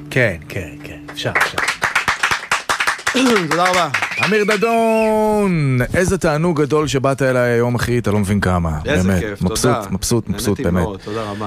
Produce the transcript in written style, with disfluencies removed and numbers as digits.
כן, כן, כן, אפשר. תודה רבה. אמיר דדון, איזה תענוג גדול שבאת אליי היום, אחי, אתה לא מבין כמה. איזה באמת. כיף, מבסוט, תודה. מבסוט, מבסוט, נהניתי באמת. מאוד, תודה רבה.